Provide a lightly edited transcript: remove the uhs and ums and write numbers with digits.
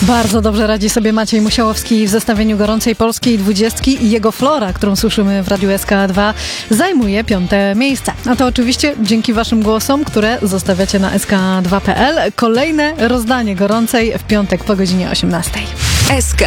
Bardzo dobrze radzi sobie Maciej Musiałowski w zestawieniu gorącej polskiej 20 i jego Flora, którą słyszymy w Radiu SK2, zajmuje 5. miejsce. A to oczywiście dzięki waszym głosom, które zostawiacie na sk2.pl. Kolejne rozdanie gorącej w piątek po godzinie 18. SK